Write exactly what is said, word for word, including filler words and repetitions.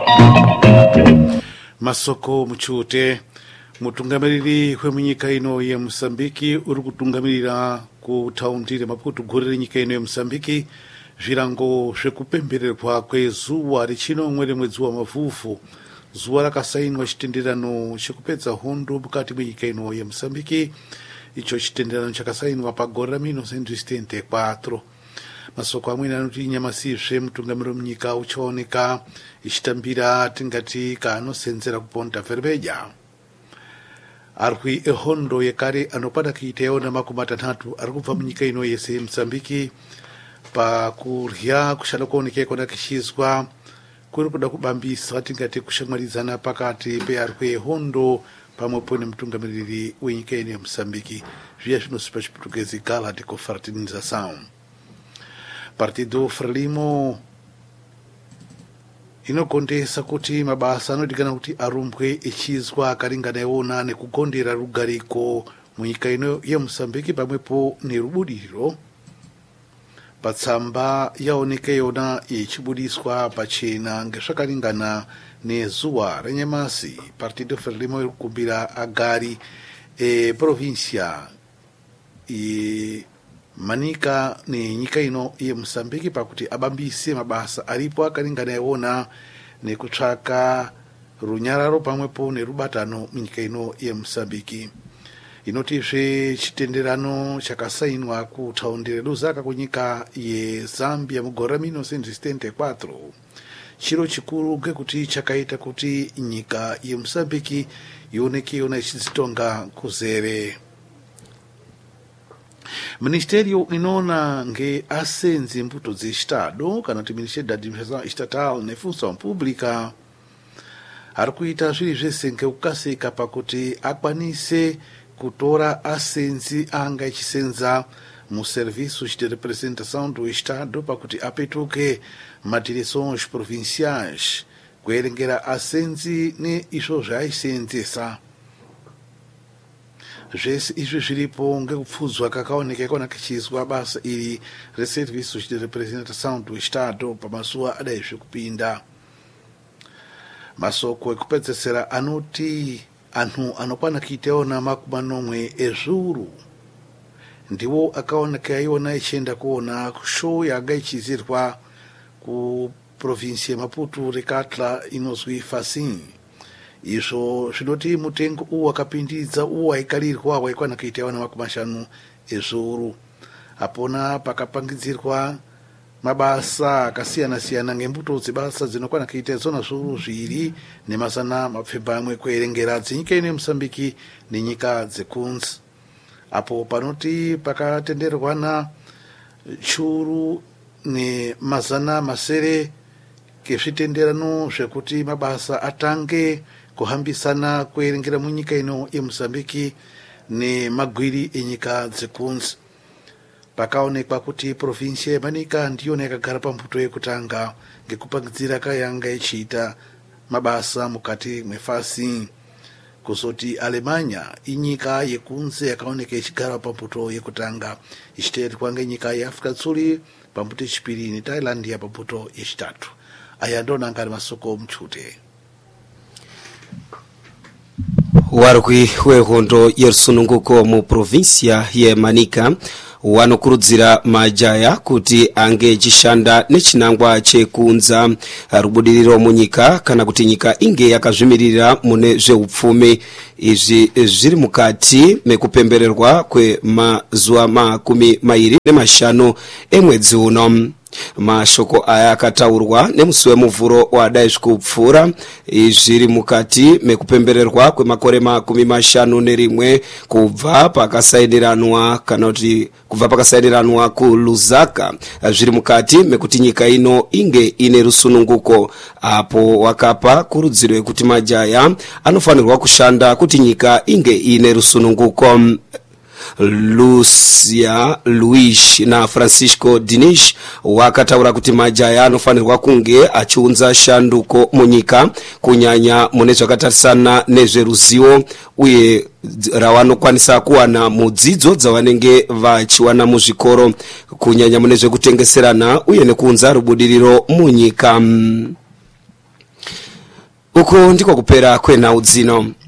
Masoko Muchute mutungamiriri wemunyika ino ya Msambiki uri kutungamirira kutaundire Maputo gore nyika ino ya Msambiki zvirango zvekupembererwa kwezuwa rechinomwe mwedzi wa Mavufu, zuwa rakasainwa chitenderano chekupedza hondo mukati mwenyika ino ya Msambiki. Icho chitenderano chakasainwa pagore ra mille neuf cent soixante-quatro. Masoko amwene anoti nyamasizve mutungamiriro munyika uchaoneka ichitambira tingati kanosenzera kuponta verbeja. Arwi ehondo yekare anopada kuita yona makumi matanhatu ari kubva munyika ino yese Msambiki pakurya kushanda kuonekera kona kuchizwa kuri kuda kubambisa tingati kushamwaridzana pakati pearwi ehondo pamwepo nemutungamiriri wenyika ino ya Msambiki. Zviya zvinosipa chiputukezi Galactic Fraternização. Partido Frelimo inogondesa kuti mabasa anodikana kuti arumbwe echizwa akaringana iwona nekugondera rugariko munyika ino ya Msambiki pamwepo nerubudiriro. Patsamba yaoneka yona ichibudiswa pachena ngezvakaringana nezuwa renyamasi. Partido Frelimo irikumbira agari e provincia e Manika ni nyika ino ya Msambiki pakuti abambise mabasa aripo akaringana iwona nekutsvaka runyararo pamwepo nerubatano munyika ino ya Msambiki. Inotizve chitenderano chakasainwa kutaundire Lusaka kunyika ye Zambia mugore ra mille neuf cent soixante-quatro. Chiro chikuru ngekuti chakaita kuti nyika ya Msambiki ioneke yona ichidzitonga kuzere. Ministerio inoona nge asenzi mbuto dzestado kana kuti Ministério da Administração Estatal ne Função Pública ari kuita zviri zvese ngekukasika pakuti akwanise kutora asenzi anga ichisenza mu serviços de representação do Estado pakuti apetuke madireções provinciais kuerengera asenzi ne izvo zvaisenzesa. Zvese izvi zviripo ngekupfudzwa kakaoneka kona kachizwa basa iri reserviços de representação do Estado pamazuwa adaizve kupinda. Masoko ekupedzesera anoti anhu anokwana kuiteona makumi manomwe ezviuru ndiwo akaoneka iwona ichienda kuona show yanga ichizirwa ku provinsi yeMaputo rekatla inozwi Fasim. Izvo zvinoti mutengo uwu wakapindidza uwu waikarirwa waikwana kuita yona makumi mashanu ezviuru. Apona pakapangidzirwa mabasa akasiyana-siyana ngembuto dzebasa dzinokwana kuita zona zviuru zviri nemazana mapfumbamwe kuerengera dzinyika ino Msambiki nenyika dzekunzi. Apo panoti pakatenderwana churu nemazana masere kezvitenderano zvekuti mabasa atange kuhambisana kuerengera munyika ino ya Msambiki nemagwiri enyika dzekunzi. Pakaonekwa kuti provinsi yeManika ndiyo yakagara pambuto yekutanga ngekupangidzira kayanga ichiita mabasa mukati mwefasi. Kuzoti Alemanya inyika yekunze yakaoneka ichigara pambuto yekutanga ichiteerwa ngenyika yeAfrica Tsuri pambuto yechipiri neThailand ya pambuto yechitatu. Aya ndona ngari masoko Muchute. Warwi wehondo yerusununguko mu provincia ye Manika wanokurudzira majaya kuti ange chishanda nechinangwa chekunza rubudiriro munyika kana kuti nyika inge yakazvimirira mune zveupfumi. Izvi zviri mukati mekupembererwa kwemazuwa makumi mairi nemashanu emwedzi uno. Mashoko aya akataurwa nemusi wemuvhuro wadai kupfura zviri mukati mekupembererwa kwemakore makumi mashanu nerimwe kubva pakasainiranwa kana kuti kubva pakasainiranwa ku Lusaka. Zviri mukati mekuti nyika ino inge ine rusununguko. Apo wakapa kurudziro kuti majaya anofanirwa kushanda kuti nyika inge ine rusununguko. Lucia Luis na Francisco Dinish wakataura kuti majaya anofanirwa kunge achiunza shanduko munyika kunyanya mune zvakatarisana nezveruzivo uye rawanokwanisa kuwana mudzidzo dzavanenge vachiwana muzvikoro kunyanya mune zvekutengeserana uye nekuunza rubudiriro munyika. uku ndiko kupera kwena udzino.